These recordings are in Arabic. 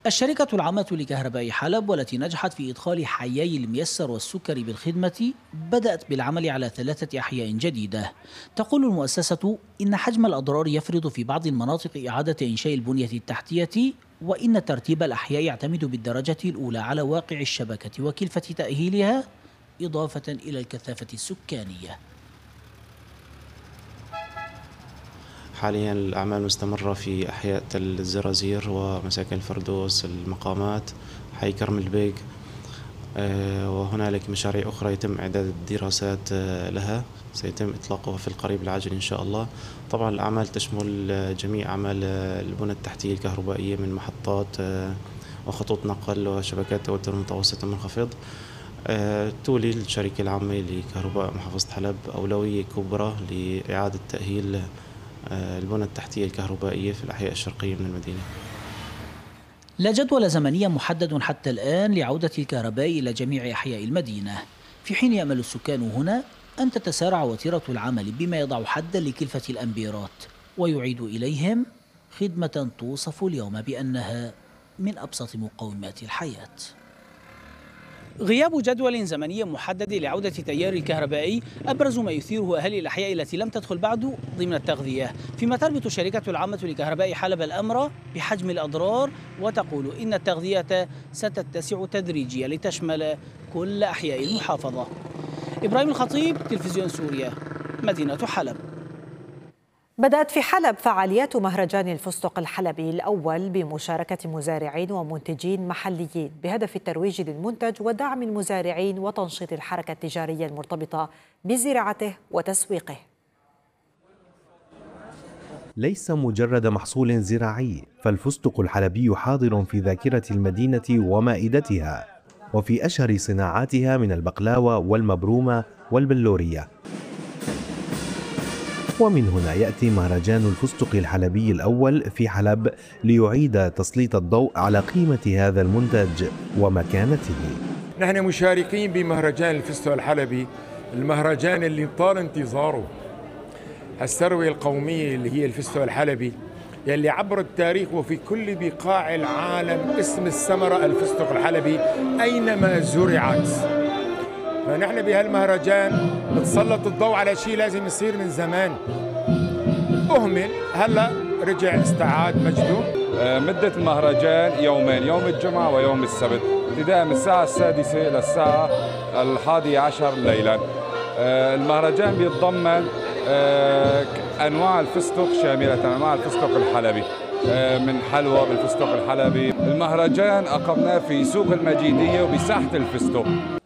الشركة العامة لكهرباء حلب والتي نجحت في إدخال حيي الميسر والسكري بالخدمة بدأت بالعمل على 3 أحياء جديدة. تقول المؤسسة إن حجم الأضرار يفرض في بعض المناطق إعادة إنشاء البنية التحتية، وإن ترتيب الأحياء يعتمد بالدرجة الأولى على واقع الشبكة وكلفة تأهيلها، إضافة إلى الكثافة السكانية. حاليا الأعمال مستمرة في أحياء تل الزرازير ومساكن الفردوس، المقامات، حي كرم البيك. وهنالك مشاريع أخرى يتم إعداد الدراسات لها، سيتم إطلاقها في القريب العاجل إن شاء الله. طبعا الأعمال تشمل جميع أعمال البنى التحتية الكهربائية من محطات وخطوط نقل وشبكات توتر متوسط منخفض. تولي الشركة العامة لكهرباء محافظة حلب أولوية كبرى لإعادة تأهيل البنى التحتية الكهربائية في الأحياء الشرقية من المدينة. لا جدول زمني محدد حتى الآن لعودة الكهرباء إلى جميع أحياء المدينة، في حين يأمل السكان هنا أن تتسارع وتيرة العمل بما يضع حدا لكلفة الأمبيرات ويعيد إليهم خدمة توصف اليوم بأنها من أبسط مقومات الحياة. غياب جدول زمني محدد لعودة التيار الكهربائي أبرز ما يثيره أهالي الأحياء التي لم تدخل بعد ضمن التغذية، فيما تربط الشركة العامة لكهرباء حلب الأمر بحجم الأضرار، وتقول إن التغذية ستتسع تدريجيا لتشمل كل أحياء المحافظة. إبراهيم الخطيب، تلفزيون سوريا، مدينة حلب. بدأت في حلب فعاليات مهرجان الفستق الحلبي الأول بمشاركة مزارعين ومنتجين محليين بهدف الترويج للمنتج ودعم المزارعين وتنشيط الحركة التجارية المرتبطة بزراعته وتسويقه. ليس مجرد محصول زراعي، فالفستق الحلبي حاضر في ذاكرة المدينة ومائدتها، وفي أشهر صناعاتها من البقلاوة والمبرومة والبلورية. ومن هنا يأتي مهرجان الفستق الحلبي الأول في حلب ليعيد تسليط الضوء على قيمة هذا المنتج ومكانته. نحن مشاركين بمهرجان الفستق الحلبي، المهرجان اللي طال انتظاره، الثروة القومية اللي هي الفستق الحلبي يلي عبر التاريخ وفي كل بقاع العالم اسم الثمرة الفستق الحلبي أينما زرعت. فنحن بهالمهرجان نتسلط الضوء على شيء لازم يصير من زمان، أهمل، هلا رجع استعاد مجده. مدة المهرجان يومين، يوم الجمعة ويوم السبت، ابتداء من الساعة 6 للساعة 11 ليلا. المهرجان بيتضمن أنواع الفستق شاملة، أنواع الفستق الحلبي، من حلوى بالفستق الحلبي. المهرجان أقمناه في سوق المجيدية وبساحة الفستق.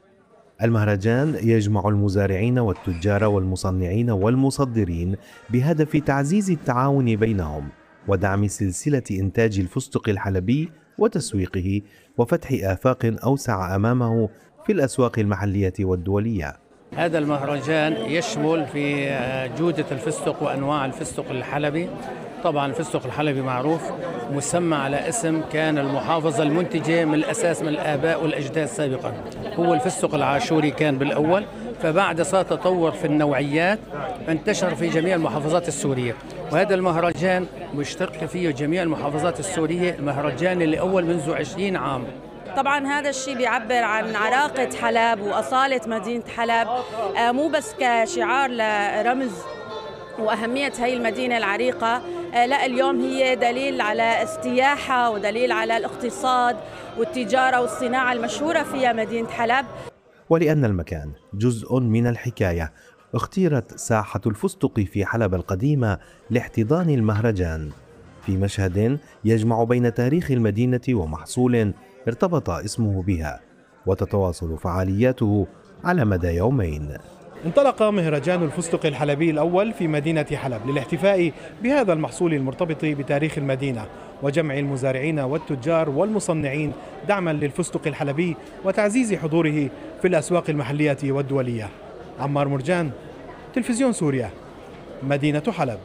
المهرجان يجمع المزارعين والتجار والمصنعين والمصدرين بهدف تعزيز التعاون بينهم ودعم سلسلة إنتاج الفستق الحلبي وتسويقه وفتح آفاق أوسع أمامه في الأسواق المحلية والدولية. هذا المهرجان يشمل في جودة الفستق وأنواع الفستق الحلبي. طبعا الفستق الحلبي معروف مسمى على اسم كان المحافظة المنتجة من الأساس من الآباء والأجداد سابقا، هو الفستق العاشوري كان بالأول، فبعد صار تطور في النوعيات انتشر في جميع المحافظات السورية، وهذا المهرجان مشترك فيه جميع المحافظات السورية، المهرجان اللي أول منذ 20 عام. طبعا هذا الشيء بيعبر عن عراقة حلب وأصالة مدينة حلب، مو بس كشعار لرمز وأهمية هاي المدينة العريقة، لا اليوم هي دليل على السياحة ودليل على الاقتصاد والتجارة والصناعة المشهورة فيها مدينة حلب. ولأن المكان جزء من الحكاية، اختيرت ساحة الفستق في حلب القديمة لاحتضان المهرجان في مشهد يجمع بين تاريخ المدينة ومحصول ارتبط اسمه بها، وتتواصل فعالياته على مدى يومين. انطلق مهرجان الفستق الحلبي الأول في مدينة حلب للاحتفاء بهذا المحصول المرتبط بتاريخ المدينة وجمع المزارعين والتجار والمصنعين دعما للفستق الحلبي وتعزيز حضوره في الأسواق المحلية والدولية. عمار مرجان، تلفزيون سوريا، مدينة حلب.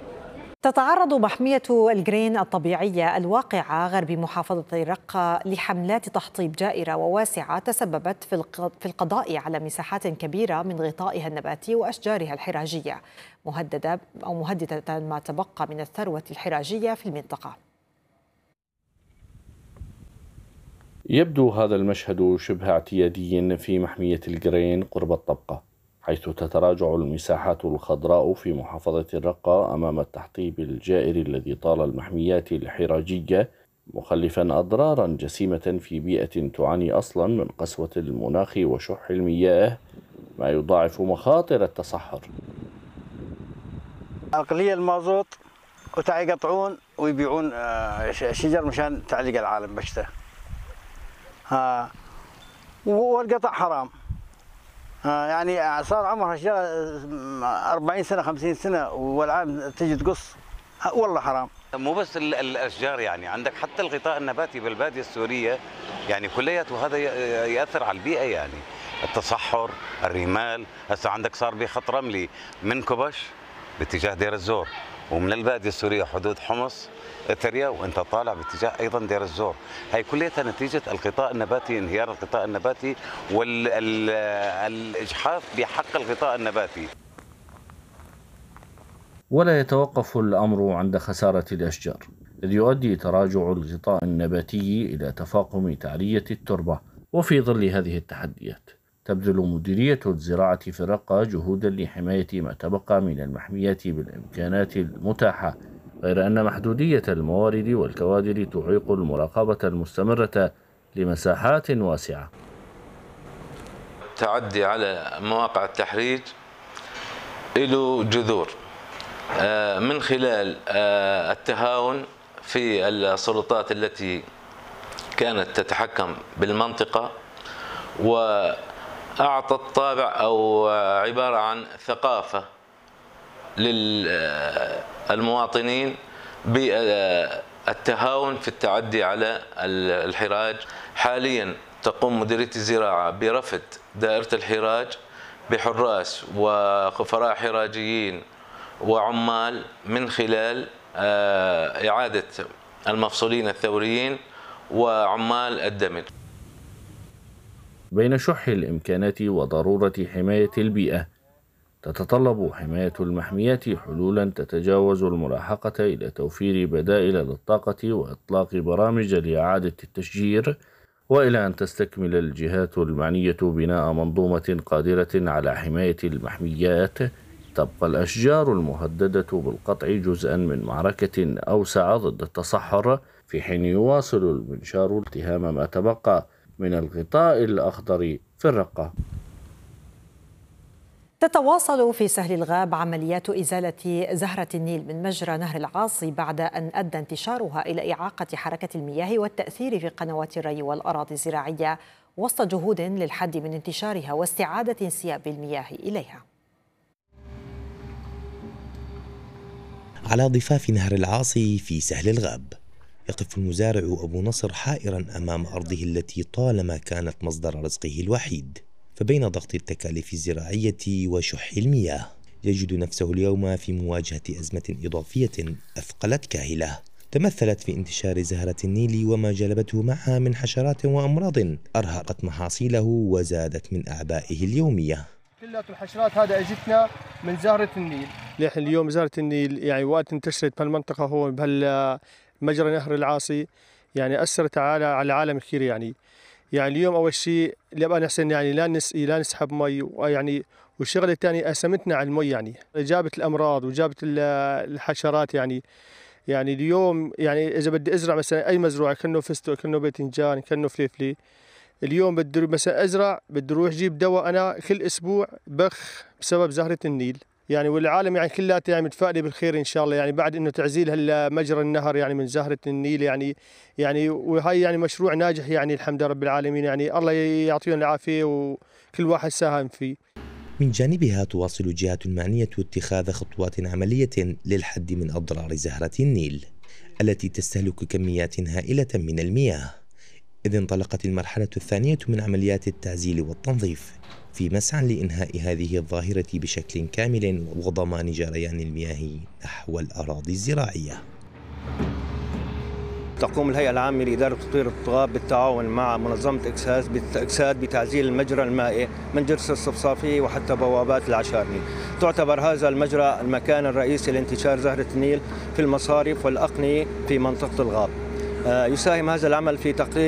تتعرض محمية الجرين الطبيعية الواقعة غرب محافظة الرقة لحملات تحطيب جائرة وواسعة تسببت في القضاء على مساحات كبيرة من غطائها النباتي وأشجارها الحراجية، مهددة ما تبقى من الثروة الحراجية في المنطقة. يبدو هذا المشهد شبه اعتيادي في محمية الجرين قرب الطبقة، حيث تتراجع المساحات الخضراء في محافظة الرقة أمام التحطيب الجائر الذي طال المحميات الحراجية، مخلفا أضرارا جسيمة في بيئة تعاني أصلا من قسوة المناخ وشح المياه، ما يضاعف مخاطر التصحر. أقلية المازوت ويقطعون ويبيعون شجر مشان تعليق العالم بشته. والقطع حرام. يعني صار عمرها الشجرة 40 سنة 50 سنة والعالم تجي تقص، والله حرام. مو بس الأشجار، يعني عندك حتى الغطاء النباتي بالبادية السورية، يعني كلياته هذا يأثر على البيئة، يعني التصحر، الرمال. هسه عندك صار بخط رملي من كبش باتجاه دير الزور، ومن البادية السورية حدود حمص تريا وانت طالع باتجاه ايضا دير الزور. هي كلها نتيجه الغطاء النباتي، انهيار الغطاء النباتي والاجحاف بحق الغطاء النباتي. ولا يتوقف الامر عند خساره الاشجار، اذ يؤدي تراجع الغطاء النباتي الى تفاقم تعريه التربه. وفي ظل هذه التحديات تبذل مديريه الزراعه في الرقة جهودا لحمايه ما تبقى من المحميات بالامكانات المتاحه، غير أن محدودية الموارد والكوادر تعيق المراقبة المستمرة لمساحات واسعة. التعدي على مواقع التحريج له جذور من خلال التهاون في السلطات التي كانت تتحكم بالمنطقة، وأعطت طابع أو عبارة عن ثقافة للمواطنين بالتهاون في التعدي على الحراج. حاليا تقوم مديرية الزراعة برفد دائرة الحراج بحراس وخفراء حراجيين وعمال من خلال إعادة المفصولين الثوريين وعمال الدمج. بين شح الإمكانات وضرورة حماية البيئة، تتطلب حماية المحميات حلولا تتجاوز الملاحقة إلى توفير بدائل للطاقة وإطلاق برامج لإعادة التشجير، وإلى أن تستكمل الجهات المعنية بناء منظومة قادرة على حماية المحميات. تبقى الأشجار المهددة بالقطع جزءا من معركة أوسع ضد التصحر، في حين يواصل المنشار التهام ما تبقى من الغطاء الأخضر في الرقة. تتواصل في سهل الغاب عمليات إزالة زهرة النيل من مجرى نهر العاصي بعد أن أدى انتشارها إلى إعاقة حركة المياه والتأثير في قنوات الري والأراضي الزراعية، وسط جهود للحد من انتشارها واستعادة انسياب المياه إليها. على ضفاف نهر العاصي في سهل الغاب، يقف المزارع أبو نصر حائرا أمام أرضه التي طالما كانت مصدر رزقه الوحيد، فبين ضغط التكاليف الزراعية وشح المياه يجد نفسه اليوم في مواجهة أزمة إضافية أثقلت كاهله، تمثلت في انتشار زهرة النيل وما جلبته معها من حشرات وأمراض أرهقت محاصيله وزادت من أعبائه اليومية. كلها الحشرات هذا اجتنا من زهرة النيل. لحين اليوم زهرة النيل يعني وقت انتشرت بهالمنطقة هو بهالمجرى نهر العاصي يعني أثرت على العالم كثير. يعني اليوم أول شيء اللي أبغى نحسن يعني لا نسحب مي، ويعني والشغلة الثانية قسمتنا على المي، يعني جابت الأمراض وجابت الحشرات. يعني اليوم يعني إذا بدي أزرع مثلا أي مزروع كأنه فستق كأنه باذنجان كأنه فليفلي، اليوم بدي مثلا أزرع بدي أروح أجيب دواء أنا كل أسبوع بخ بسبب زهرة النيل. يعني والعالم يعني كلها يعني متفائلة بالخير إن شاء الله، يعني بعد إنه تعزيل مجرى النهر يعني من زهرة النيل يعني وهي يعني مشروع ناجح يعني الحمد لله رب العالمين، يعني الله يعطيهم العافية وكل واحد ساهم فيه. من جانبها تواصل الجهات المعنية اتخاذ خطوات عملية للحد من أضرار زهرة النيل التي تستهلك كميات هائلة من المياه، إذ انطلقت المرحلة الثانية من عمليات التعزيل والتنظيف في مسعى لإنهاء هذه الظاهرة بشكل كامل وضمان جريان المياه نحو الأراضي الزراعية. تقوم الهيئة العامة لإدارة تطوير الطغاب بالتعاون مع منظمة إكساد بتعزيل المجرى المائي من جرس الصفصافي وحتى بوابات العشارني. تعتبر هذا المجرى المكان الرئيسي لانتشار زهرة النيل في المصارف والأقنية في منطقة الغاب. يساهم هذا العمل في تقليل